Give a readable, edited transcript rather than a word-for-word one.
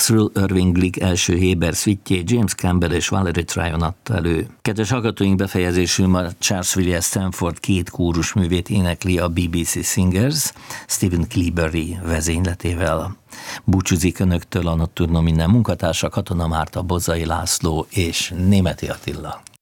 Thrill Irving Glick első Héber szvittjét James Campbell és Valerie Tryon adta elő. Kedves hallgatóink, befejezésül ma Charles William Stanford két kórusművét énekli a BBC Singers, Stephen Cleabury vezényletével. Búcsúzik önöktől a Nocturno minden munkatársa, Katona Márta, Bozai László és Németi Attila.